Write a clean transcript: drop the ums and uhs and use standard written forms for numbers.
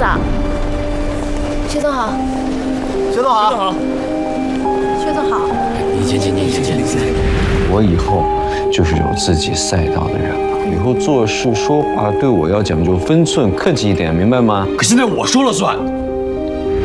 长，薛总好， 薛总好， 薛总好。 你先。 我以后就是有自己赛道的人了，以后做事说话对我要讲究分寸，客气一点，明白吗？ 可现在我说了算。